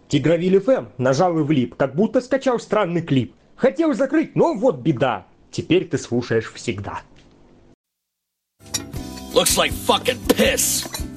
Тигровиль ФМ нажал и влип, как будто скачал странный клип. Хотел закрыть, но вот беда. Теперь ты слушаешь всегда. Looks like fucking piss.